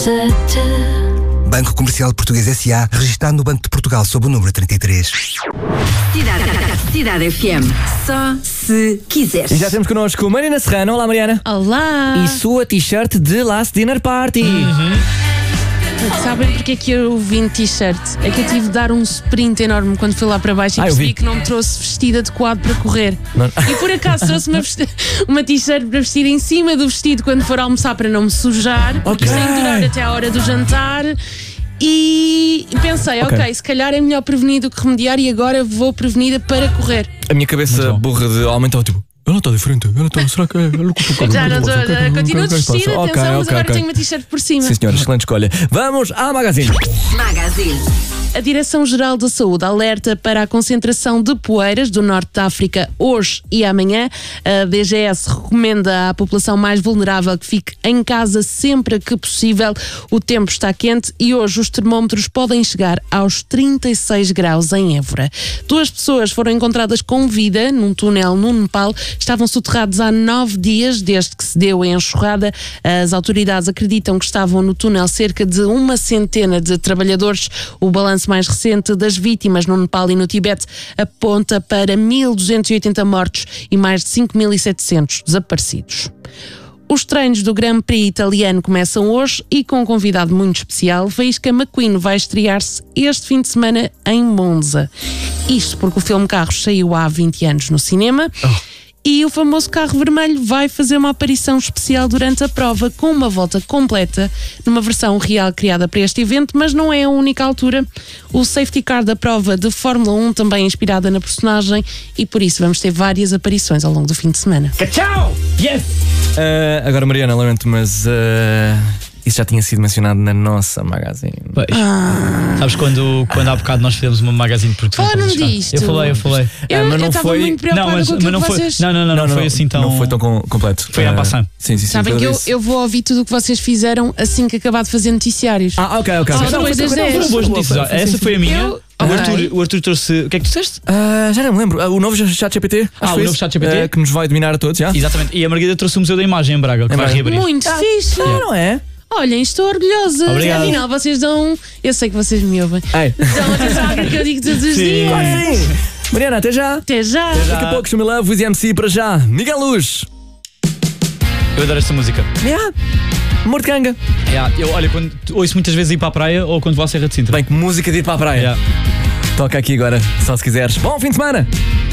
Banco Comercial Português S.A., registado no Banco de Portugal sob o número 33. Cidade FM, só se quiseres. E já temos connosco Mariana Serrano. Olá, Mariana. Olá! E sua t-shirt de Last Dinner Party. Sabem porque é que eu vim de t-shirt? É que eu tive de dar um sprint enorme quando fui lá para baixo e percebi que não me trouxe vestido adequado para correr. E por acaso trouxe uma t-shirt para vestir em cima do vestido quando for almoçar para não me sujar, porque isto tem de durar até à hora do jantar. E pensei, ok, se calhar é melhor prevenir do que remediar, e agora vou prevenida para correr. A minha cabeça burra de homem estava tipo: ela está diferente, ela está, será que já não estou, continuo vestida, atenção, mas agora tenho uma t-shirt por cima. Sim, senhora, excelente escolha. Vamos à Magazine. A Direção-Geral da Saúde alerta para a concentração de poeiras do norte da África hoje e amanhã. A DGS recomenda à população mais vulnerável que fique em casa sempre que possível. O tempo está quente e hoje os termómetros podem chegar aos 36 graus em Évora. 2 pessoas foram encontradas com vida num túnel no Nepal. Estavam soterrados há 9 dias desde que se deu a enxurrada. As autoridades acreditam que estavam no túnel cerca de 100 de trabalhadores. O balanço mais recente das vítimas no Nepal e no Tibete aponta para 1.280 mortos e mais de 5.700 desaparecidos. Os treinos do Grand Prix italiano começam hoje e com um convidado muito especial. Faísca McQueen vai estrear-se este fim de semana em Monza. Isto porque o filme Carros saiu há 20 anos no cinema. E o famoso carro vermelho vai fazer uma aparição especial durante a prova, com uma volta completa, numa versão real criada para este evento, mas não é a única altura. O safety car da prova de Fórmula 1 também é inspirada na personagem, e por isso vamos ter várias aparições ao longo do fim de semana. Tchau! Yes! Agora, Mariana, lamento, mas isso já tinha sido mencionado na nossa Magazine. Pois. Sabes quando há bocado nós fizemos uma Magazine porque falaram disto. Eu falei. Mas não foi muito preocupada com aquilo que vocês... Não foi assim tão... Não foi tão completo. Foi à passant. Sim. Sabem que eu vou ouvir tudo o que vocês fizeram assim que acabar de fazer noticiários. Ok. Foram boas notícias. Essa foi a minha. O Arthur trouxe... O que é que tu disseste? Já não me lembro. O novo ChatGPT. O novo ChatGPT. Que nos vai dominar a todos, já? Exatamente. E a Margarida trouxe o Museu da Imagem em Braga, que vai reabrir. Muito fixe. Não é? Olhem, estou orgulhosa. Obrigado. Afinal, vocês dão... Eu sei que vocês me ouvem. Dão atenção àquilo que eu digo todos os dias. Sim. Mariana, até já. Até já. Daqui a pouco, Show Me Love, Wizzy MC para já. Miguel Luz. Eu adoro esta música. Mortganga. Eu, olha, quando ouço muitas vezes ir para a praia ou quando vou à Serra de Sintra. Bem, que música de ir para a praia. Toca aqui agora, só se quiseres. Bom fim de semana.